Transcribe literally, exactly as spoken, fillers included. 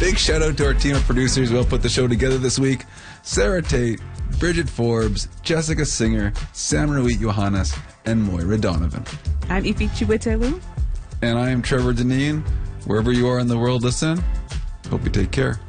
Big shout out to our team of producers who helped put the show together this week. Sarah Tate, Bridget Forbes, Jessica Singer, Sam Ruiz Johannes, and Moira Donovan. I'm Ifi Chiwetelu. And I am Trevor Deneen. Wherever you are in the world, listen. Hope you take care.